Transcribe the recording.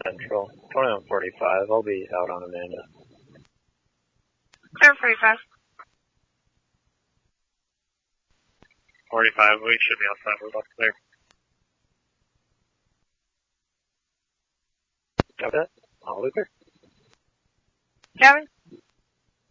Central. 2145. I'll be out on Amanda. Clear 45. 45, we should be outside. We're about clear. Got that? All clear. Kevin?